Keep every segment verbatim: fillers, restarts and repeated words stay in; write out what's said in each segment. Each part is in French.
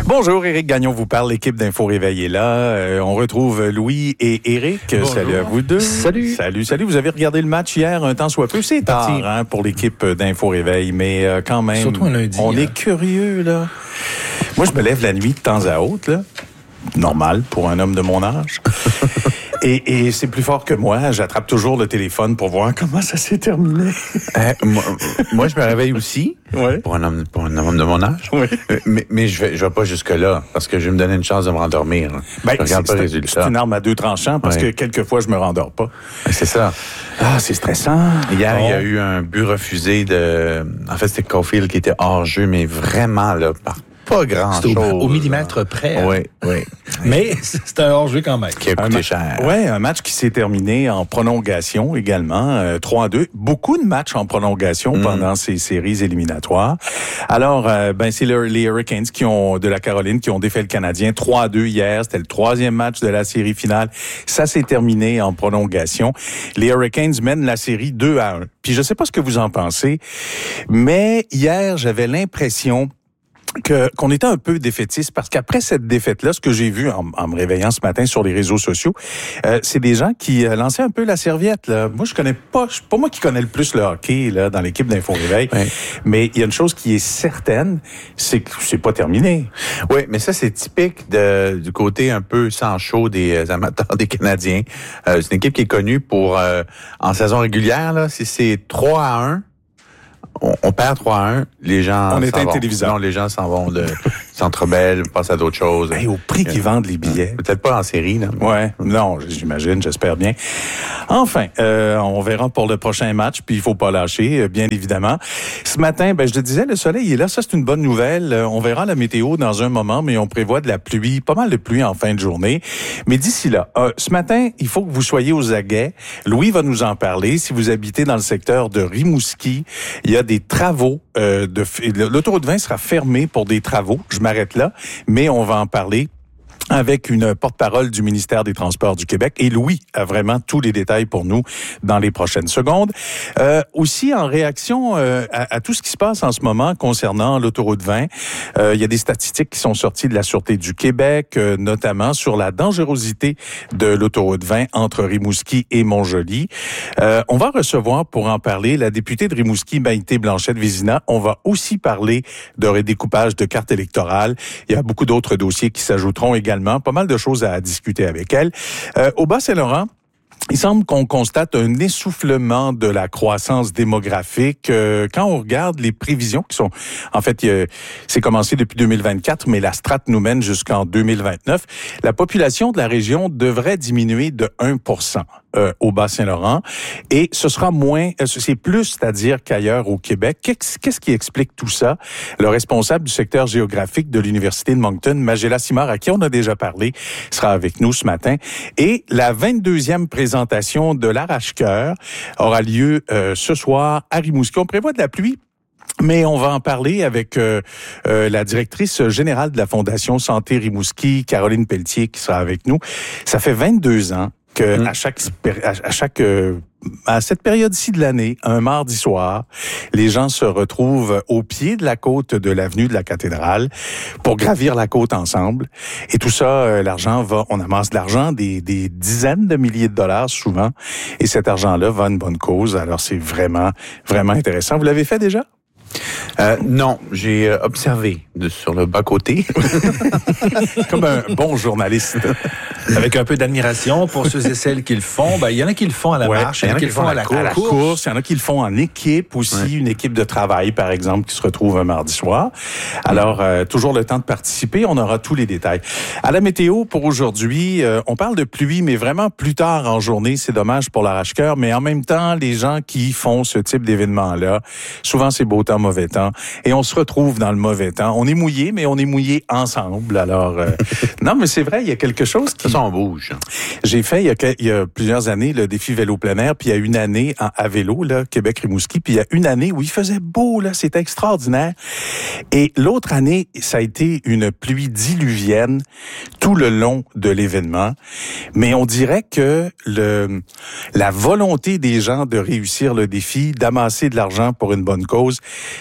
Bonjour, Éric Gagnon vous parle. L'équipe d'Info Réveil est là. Euh, on retrouve Louis et Éric. Bonjour. Salut à vous deux. Salut. Salut, salut. Vous avez regardé le match hier, un temps soit peu. C'est tard hein, pour l'équipe d'Info Réveil, mais euh, quand même, surtout un lundi, on là. est curieux, là. Moi, je me lève la nuit de temps à autre, là. Normal pour un homme de mon âge. Et, et c'est plus fort que moi. J'attrape toujours le téléphone pour voir comment ça s'est terminé. euh, moi, moi, je me réveille aussi ouais. pour un homme pour un homme de mon âge. Ouais. Mais, mais je vais je vais pas jusque là parce que je vais me donner une chance de me rendormir. Ben, je regarde pas le résultat. C'est une arme à deux tranchants parce ouais. que quelquefois je me rendors pas. C'est ça. Ah, c'est stressant. Hier, bon. il y a eu un but refusé de. En fait, c'était Caulfield qui était hors jeu, mais vraiment là par pas grand-chose. Au, au millimètre près. Oui, oui. Mais c'est un hors-jeu quand même. Qui a coûté cher. Oui, un match qui s'est terminé en prolongation également, euh, trois à deux. Beaucoup de matchs en prolongation mm. pendant ces séries éliminatoires. Alors, euh, ben c'est le, les Hurricanes qui ont de la Caroline qui ont défait le Canadien trois à deux hier. C'était le troisième match de la série finale. Ça s'est terminé en prolongation. Les Hurricanes mènent la série deux à un. Puis je sais pas ce que vous en pensez, mais hier, j'avais l'impression que qu'on était un peu défaitiste parce qu'après cette défaite-là, ce que j'ai vu en, en me réveillant ce matin sur les réseaux sociaux, euh, c'est des gens qui euh, lançaient un peu la serviette. Là. Moi, je connais pas, c'est pas moi qui connais le plus le hockey là dans l'équipe d'Info Réveil, ouais. mais il y a une chose qui est certaine, c'est que c'est pas terminé. Oui, mais ça c'est typique de, du côté un peu sans chaud des euh, amateurs des Canadiens. Euh, c'est une équipe qui est connue pour euh, en saison régulière là, si c'est trois à un. On, on perd trois à un, les gens on est un vont. téléviseur. Non, les gens s'en vont de Centre Bell, passent à d'autres choses. Hey, au prix qu'ils vendent les billets. Peut-être pas en série, là. Ouais, non, j'imagine, j'espère bien. Enfin, euh, on verra pour le prochain match, puis il faut pas lâcher, bien évidemment. Ce matin, ben je te disais, le soleil est là, ça c'est une bonne nouvelle. On verra la météo dans un moment, mais on prévoit de la pluie, pas mal de pluie en fin de journée. Mais d'ici là, euh, ce matin, il faut que vous soyez aux aguets. Louis va nous en parler. Si vous habitez dans le secteur de Rimouski, il y a des travaux. Euh, de l'autoroute vingt sera fermée pour des travaux. Je m'arrête là, mais on va en parler avec une porte-parole du ministère des Transports du Québec. Et Louis a vraiment tous les détails pour nous dans les prochaines secondes. Euh, aussi, en réaction euh, à, à tout ce qui se passe en ce moment concernant l'autoroute vingt, euh, il y a des statistiques qui sont sorties de la Sûreté du Québec, euh, notamment sur la dangerosité de l'autoroute vingt entre Rimouski et Montjoly. Euh, on va recevoir, pour en parler, la députée de Rimouski, Maïté Blanchette-Vézina. On va aussi parler de redécoupage de cartes électorales. Il y a beaucoup d'autres dossiers qui s'ajouteront également. Pas mal de choses à discuter avec elle. Euh, au Bas-Saint-Laurent, il semble qu'on constate un essoufflement de la croissance démographique. Euh, quand on regarde les prévisions qui sont... En fait, euh, c'est commencé depuis deux mille vingt-quatre, mais la strate nous mène jusqu'en deux mille vingt-neuf. La population de la région devrait diminuer de un pour cent euh, au Bas-Saint-Laurent. Et ce sera moins... Euh, c'est plus, c'est-à-dire qu'ailleurs au Québec. Qu'est-ce, qu'est-ce qui explique tout ça? Le responsable du secteur géographique de l'Université de Moncton, Magela Simard, à qui on a déjà parlé, sera avec nous ce matin. Et la vingt-deuxième présentation de l'Arrache-Cœur aura lieu euh, ce soir à Rimouski. On prévoit de la pluie, mais on va en parler avec euh, euh, la directrice générale de la Fondation Santé Rimouski, Caroline Pelletier, qui sera avec nous. Ça fait vingt-deux ans que mmh. à chaque à chaque euh, à cette période-ci de l'année, un mardi soir, les gens se retrouvent au pied de la côte de l'avenue de la Cathédrale pour gravir la côte ensemble. Et tout ça, euh, l'argent va, on amasse de l'argent, des, des dizaines de milliers de dollars souvent. Et cet argent-là va à une bonne cause. Alors c'est vraiment, vraiment intéressant. Vous l'avez fait déjà? Euh, non, j'ai observé de, sur le bas-côté. Comme un bon journaliste. Avec un peu d'admiration pour ceux et celles qui le font. Ben, il y en a qui le font à la ouais, marche, il y en a qui le font à la, à la course. course. Il y en a qui le font en équipe aussi, ouais. une équipe de travail, par exemple, qui se retrouve un mardi soir. Alors, euh, toujours le temps de participer. On aura tous les détails. À la météo, pour aujourd'hui, euh, on parle de pluie, mais vraiment plus tard en journée. C'est dommage pour l'Arrache-Cœur, mais en même temps, les gens qui font ce type d'événement-là, souvent c'est beau temps, mauvais temps, et on se retrouve dans le mauvais temps. On est mouillé, mais on est mouillé ensemble. Alors, euh, non, mais c'est vrai, il y a quelque chose qui... Ça, on bouge. J'ai fait, il y, a, il y a plusieurs années, le défi vélo plein air, puis il y a une année en, à vélo, là, Québec-Rimouski, puis il y a une année où il faisait beau, là, c'était extraordinaire. Et l'autre année, ça a été une pluie diluvienne tout le long de l'événement. Mais on dirait que le la volonté des gens de réussir le défi, d'amasser de l'argent pour une bonne cause,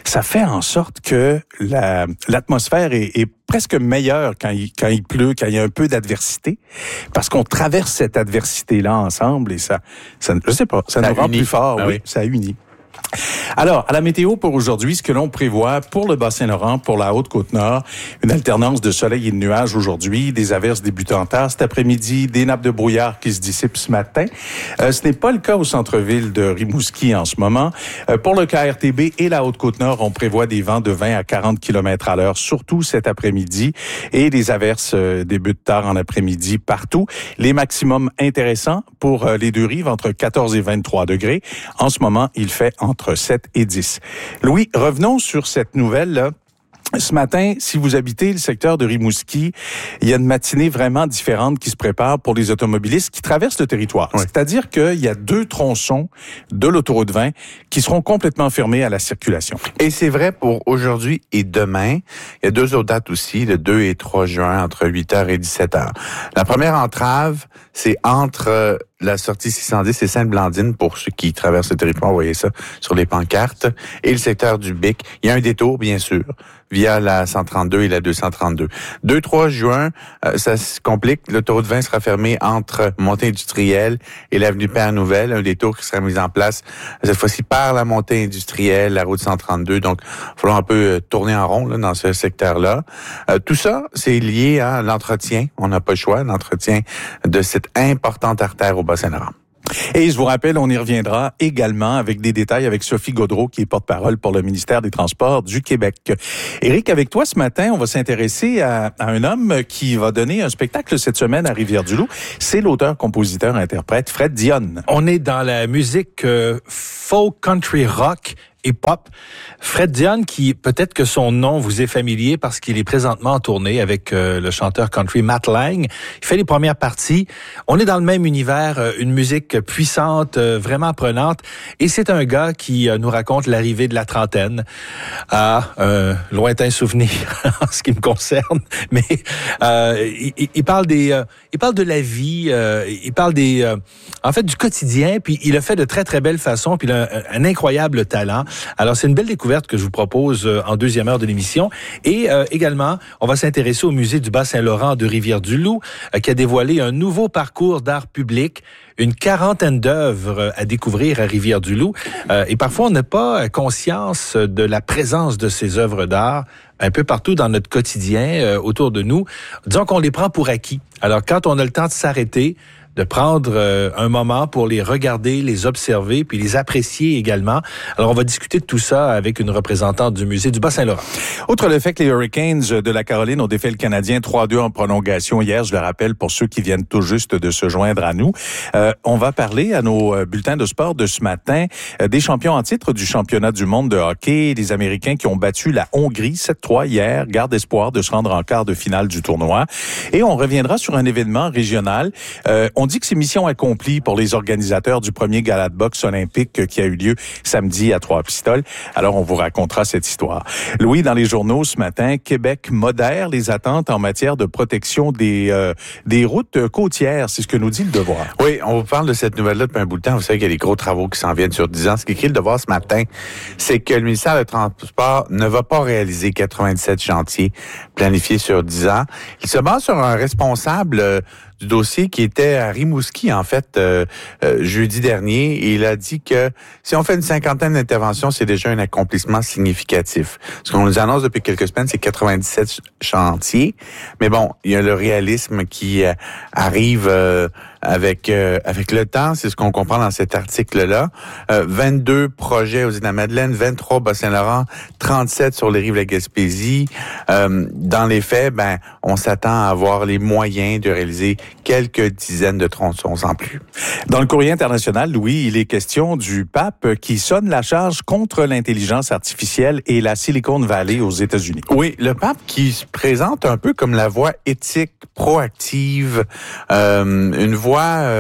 ça fait en sorte que la, l'atmosphère est, est presque meilleure quand il, quand il pleut, quand il y a un peu d'adversité, parce qu'on traverse cette adversité-là ensemble et ça, ça je sais pas, ça, ça nous rend plus fort, ah oui, oui, ça unit. Alors, à la météo pour aujourd'hui, ce que l'on prévoit pour le Bas-Saint-Laurent, pour la Haute-Côte-Nord, une alternance de soleil et de nuages aujourd'hui, des averses débutant tard cet après-midi, des nappes de brouillard qui se dissipent ce matin. Euh, ce n'est pas le cas au centre-ville de Rimouski en ce moment. Euh, pour le K R T B et la Haute-Côte-Nord, on prévoit des vents de vingt à quarante kilomètres à l'heure, surtout cet après-midi, et des averses euh, débutent tard en après-midi partout. Les maximums intéressants pour euh, les deux rives, entre quatorze et vingt-trois degrés. En ce moment, il fait entre sept et dix. Louis, revenons sur cette nouvelle-là. Ce matin, si vous habitez le secteur de Rimouski, il y a une matinée vraiment différente qui se prépare pour les automobilistes qui traversent le territoire. Oui. C'est-à-dire qu'il y a deux tronçons de l'autoroute vingt qui seront complètement fermés à la circulation. Et c'est vrai pour aujourd'hui et demain. Il y a deux autres dates aussi, le deux et trois juin, entre huit heures et dix-sept heures. La première entrave, c'est entre la sortie six cent dix et Sainte-Blandine, pour ceux qui traversent le territoire, vous voyez ça sur les pancartes, et le secteur du Bic. Il y a un détour, bien sûr, via la cent trente-deux et la deux cent trente-deux. deux trois juin, euh, ça se complique. L'autoroute vingt sera fermée entre Montée industrielle et l'avenue Père-Nouvelle, un détour qui sera mis en place cette fois-ci par la Montée industrielle, la route cent trente-deux. Donc, il va falloir un peu tourner en rond là, dans ce secteur-là. Euh, tout ça, c'est lié à l'entretien. On n'a pas le choix, l'entretien de cette importante artère au Bas-Saint-Laurent. Et je vous rappelle, on y reviendra également avec des détails avec Sophie Gaudreault, qui est porte-parole pour le ministère des Transports du Québec. Éric, avec toi ce matin, on va s'intéresser à, à un homme qui va donner un spectacle cette semaine à Rivière-du-Loup. C'est l'auteur, compositeur, interprète Fred Dionne. On est dans la musique euh, folk, country, rock et pop. Fred Dionne, qui peut-être que son nom vous est familier parce qu'il est présentement en tournée avec euh, le chanteur country Matt Lang. Il fait les premières parties. On est dans le même univers, euh, une musique puissante, euh, vraiment prenante. Et c'est un gars qui euh, nous raconte l'arrivée de la trentaine à un euh, lointain souvenir en ce qui me concerne. Mais euh, il, il parle des, euh, il parle de la vie. Euh, il parle des, euh, en fait, du quotidien. Puis il le fait de très très belle façon. Puis il a un, un incroyable talent. Alors, c'est une belle découverte que je vous propose euh, en deuxième heure de l'émission. Et euh, également, on va s'intéresser au musée du Bas-Saint-Laurent de Rivière-du-Loup, euh, qui a dévoilé un nouveau parcours d'art public, une quarantaine d'œuvres à découvrir à Rivière-du-Loup. Euh, et parfois, on n'a pas conscience de la présence de ces œuvres d'art un peu partout dans notre quotidien, euh, autour de nous. Disons qu'on les prend pour acquis. Alors, quand on a le temps de s'arrêter, de prendre euh, un moment pour les regarder, les observer, puis les apprécier également. Alors, on va discuter de tout ça avec une représentante du musée du Bas-Saint-Laurent. Outre le fait que les Hurricanes de la Caroline ont défait le Canadien trois deux en prolongation hier, je le rappelle pour ceux qui viennent tout juste de se joindre à nous, euh, on va parler à nos bulletins de sport de ce matin euh, des champions en titre du championnat du monde de hockey, des Américains qui ont battu la Hongrie sept trois hier, garde espoir de se rendre en quart de finale du tournoi. Et on reviendra sur un événement régional. Euh, on On dit que c'est mission accomplie pour les organisateurs du premier gala de boxe olympique qui a eu lieu samedi à Trois-Pistoles. Alors, on vous racontera cette histoire. Louis, dans les journaux ce matin, Québec modère les attentes en matière de protection des euh, des routes côtières. C'est ce que nous dit Le Devoir. Oui, on vous parle de cette nouvelle-là depuis un bout de temps. Vous savez qu'il y a des gros travaux qui s'en viennent sur dix ans. Ce qu'écrit Le Devoir ce matin, c'est que le ministère des Transports ne va pas réaliser quatre-vingt-dix-sept chantiers planifiés sur dix ans. Il se base sur un responsable euh, du dossier qui était à Rimouski, en fait, euh, euh, jeudi dernier. Et il a dit que si on fait une cinquantaine d'interventions, c'est déjà un accomplissement significatif. Ce qu'on nous annonce depuis quelques semaines, c'est quatre-vingt-dix-sept chantiers. Mais bon, il y a le réalisme qui euh, arrive euh, avec euh, avec le temps. C'est ce qu'on comprend dans cet article-là. Euh, vingt-deux projets aux Îles-de-la-Madeleine, vingt-trois au Bas-Saint-Laurent, trente-sept sur les rives de la Gaspésie. Euh, dans les faits, ben, on s'attend à avoir les moyens de réaliser quelques dizaines de tronçons sans plus. Dans le courrier international, Louis, il est question du pape qui sonne la charge contre l'intelligence artificielle et la Silicon Valley aux États-Unis. Oui, le pape qui se présente un peu comme la voix éthique, proactive, euh, une voix euh,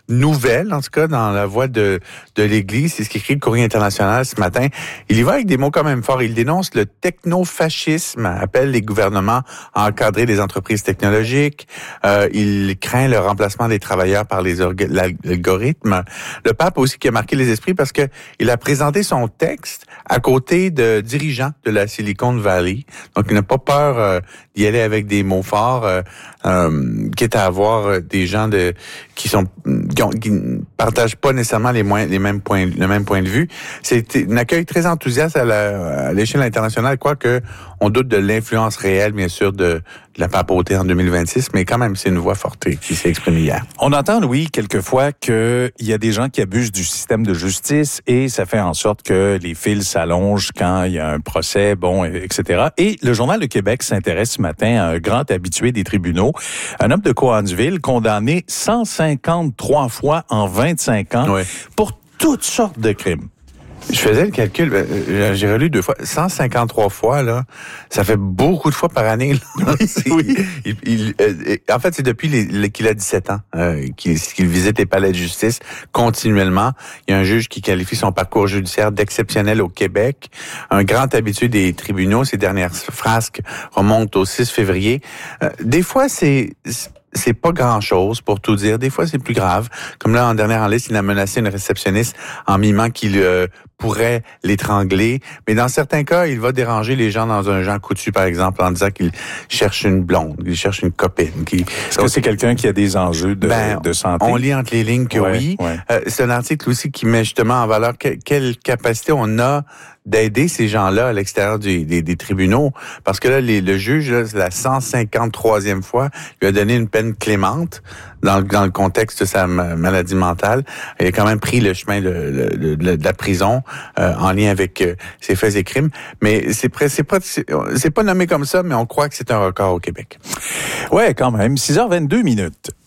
nouvelle, en tout cas, dans la voix de, de l'Église. C'est ce qu'écrit le Courrier international ce matin. Il y va avec des mots quand même forts. Il dénonce le technofascisme, appelle les gouvernements à encadrer les entreprises technologiques. Euh, il craint le remplacement des travailleurs par les orga- l'algorithme. Le pape aussi qui a marqué les esprits parce que il a présenté son texte à côté de dirigeants de la Silicon Valley. Donc, il n'a pas peur euh, d'y aller avec des mots forts, euh, euh, quitte à avoir des gens de qui sont qui, ont, qui ne partagent pas nécessairement les, moins, les mêmes points, le même point de vue. C'est un accueil très enthousiaste à, la, à l'échelle internationale, quoique on doute de l'influence réelle, bien sûr, de, de la papauté en deux mille vingt-six, mais quand même, c'est une voix forte qui s'est exprimée hier. On entend, Louis, quelquefois qu'il y a des gens qui abusent du système de justice et ça fait en sorte que les fils s'allongent quand il y a un procès, bon, et cetera. Et le Journal de Québec s'intéresse ce matin à un grand habitué des tribunaux, un homme de Cowansville condamné cent cinquante-trois fois en vingt-cinq ans ouais. pour toutes sortes de crimes. Je faisais le calcul, j'ai relu deux fois, cent cinquante-trois fois, là, ça fait beaucoup de fois par année. Là. Oui. il, il, euh, en fait, c'est depuis les, les, qu'il a dix-sept ans euh, qu'il, qu'il visite les palais de justice continuellement. Il y a un juge qui qualifie son parcours judiciaire d'exceptionnel au Québec. Un grand habitué des tribunaux, ses dernières frasques remontent au six février. Euh, des fois, c'est... c'est pas grand-chose, pour tout dire. Des fois, c'est plus grave. Comme là, en dernière en liste, il a menacé une réceptionniste en mimant qu'il euh, pourrait l'étrangler. Mais dans certains cas, il va déranger les gens dans un Jean Coutu, par exemple, en disant qu'il cherche une blonde, qu'il cherche une copine. Qui... Est-ce que c'est quelqu'un qui a des enjeux de, ben, de santé? On lit entre les lignes que ouais, oui. Ouais. Euh, c'est un article aussi qui met justement en valeur que, quelle capacité on a d'aider ces gens-là à l'extérieur du, des, des tribunaux. Parce que là, les, le juge, là, c'est la cent cinquante-troisième fois, lui a donné une peine clémente dans, dans le contexte de sa maladie mentale. Il a quand même pris le chemin de, de, de, de la prison euh, en lien avec euh, ses faits et crimes. Mais c'est, c'est, pas, c'est, c'est pas nommé comme ça, mais on croit que c'est un record au Québec. Ouais, quand même. six heures vingt-deux minutes.